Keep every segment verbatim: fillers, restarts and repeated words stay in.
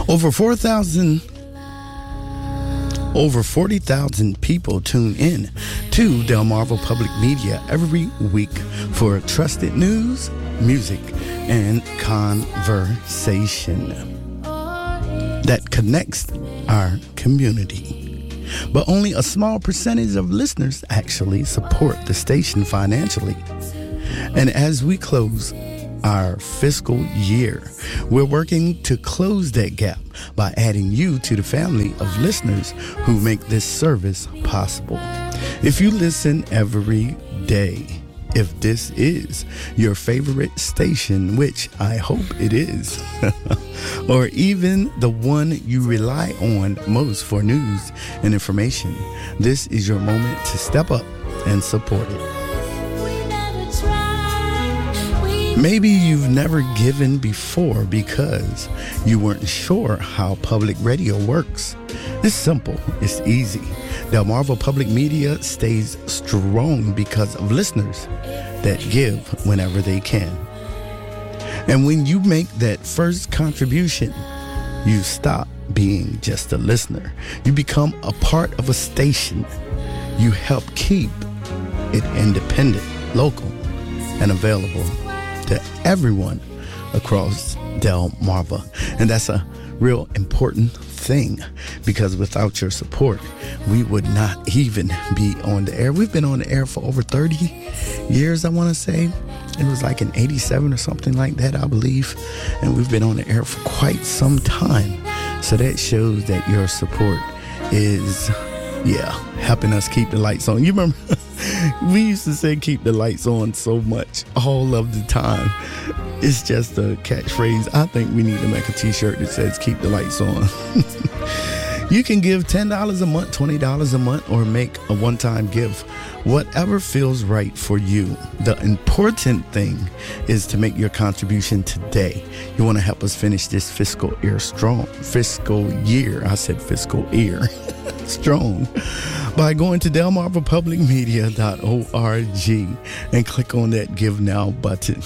Over four thousand, over forty thousand people tune in to Delmarva Public Media every week for trusted news, music, and conversation that connects our community. But only a small percentage of listeners actually support the station financially. And as we close our fiscal year, we're working to close that gap by adding you to the family of listeners who make this service possible. If you listen every day, if this is your favorite station, which I hope it is, or even the one you rely on most for news and information, this is your moment to step up and support it. Maybe you've never given before because you weren't sure how public radio works. It's simple. It's easy. Delmarva Public Media stays strong because of listeners that give whenever they can. And when you make that first contribution, you stop being just a listener. You become a part of a station. You help keep it independent, local, and available to everyone across Delmarva. And that's a real important thing, because without your support, we would not even be on the air. We've been on the air for over thirty years, I want to say. It was like in eighty-seven or something like that, I believe. And we've been on the air for quite some time. So that shows that your support is, yeah, helping us keep the lights on. You remember, we used to say keep the lights on so much all of the time. It's just a catchphrase. I think we need to make a t-shirt that says keep the lights on. You can give ten dollars a month, twenty dollars a month, or make a one-time gift. Whatever feels right for you. The important thing is to make your contribution today. You want to help us finish this fiscal year strong. Fiscal year. I said fiscal year. Strong. By going to delmarva public media dot org and click on that Give Now button.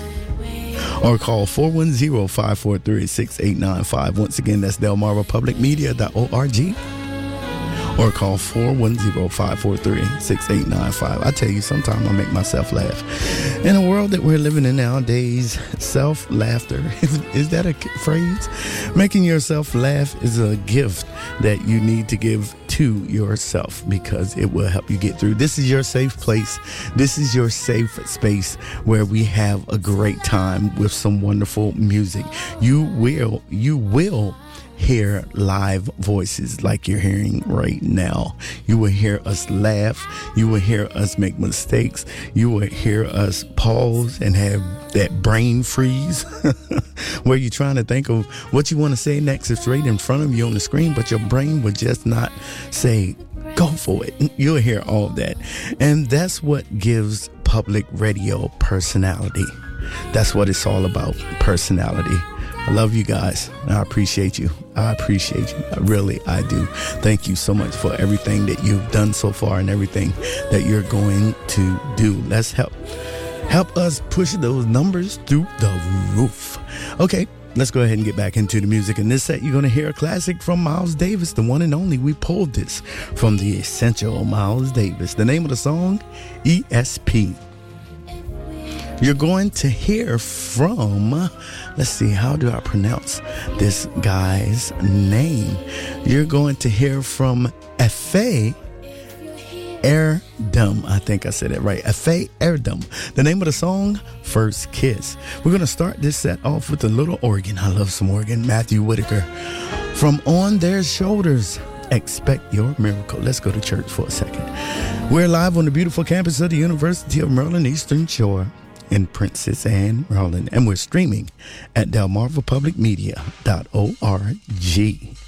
Or call four one zero, five four three, six eight nine five. Once again, that's delmarva public media dot org. Or call four one zero, five four three, six eight nine five. I tell you, sometimes I make myself laugh. In a world that we're living in nowadays, self-laughter, is that a phrase? Making yourself laugh is a gift that you need to give to yourself, because it will help you get through. This is your safe place. This is your safe space where we have a great time with some wonderful music. You will, you will hear live voices like you're hearing right now. You will hear us laugh. You will hear us make mistakes. You will hear us pause and have that brain freeze where you're trying to think of what you want to say next. It's right in front of you on the screen, but your brain would just not say, go for it. You'll hear all of that. And that's what gives public radio personality. That's what it's all about, personality. I love you guys. I appreciate you. I appreciate you. I really, I do. Thank you so much for everything that you've done so far and everything that you're going to do. Let's help. Help us push those numbers through the roof. Okay, let's go ahead and get back into the music. In this set, you're going to hear a classic from Miles Davis, the one and only. We pulled this from the essential Miles Davis. The name of the song, E S P. You're going to hear from, let's see, how do I pronounce this guy's name? You're going to hear from Efe Erdem. I think I said it right. Efe Erdem. The name of the song, First Kiss. We're going to start this set off with a little organ. I love some organ. Matthew Whitaker. From On Their Shoulders, Expect Your Miracle. Let's go to church for a second. We're live on the beautiful campus of the University of Maryland Eastern Shore in Princess Anne, Maryland, and we're streaming at delmarva public media dot org.